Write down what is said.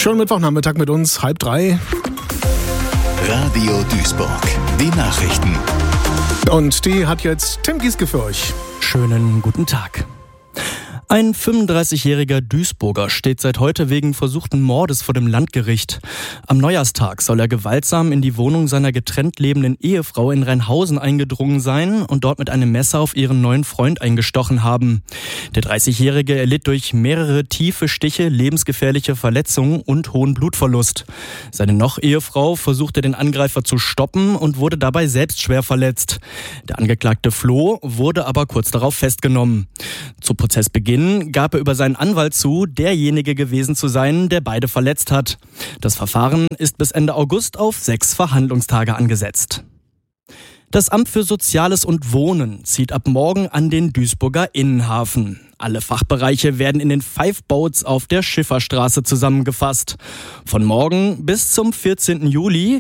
Schönen Mittwochnachmittag mit uns, 2:30. Radio Duisburg, die Nachrichten. Und die hat jetzt Tim Gieske für euch. Schönen guten Tag. Ein 35-jähriger Duisburger steht seit heute wegen versuchten Mordes vor dem Landgericht. Am Neujahrstag soll er gewaltsam in die Wohnung seiner getrennt lebenden Ehefrau in Rheinhausen eingedrungen sein und dort mit einem Messer auf ihren neuen Freund eingestochen haben. Der 30-jährige erlitt durch mehrere tiefe Stiche lebensgefährliche Verletzungen und hohen Blutverlust. Seine Noch-Ehefrau versuchte den Angreifer zu stoppen und wurde dabei selbst schwer verletzt. Der Angeklagte floh, wurde aber kurz darauf festgenommen. Zu Prozessbeginn gab er über seinen Anwalt zu, derjenige gewesen zu sein, der beide verletzt hat. Das Verfahren ist bis Ende August auf 6 Verhandlungstage angesetzt. Das Amt für Soziales und Wohnen zieht ab morgen an den Duisburger Innenhafen. Alle Fachbereiche werden in den 5 Boats auf der Schifferstraße zusammengefasst. Von morgen bis zum 14. Juli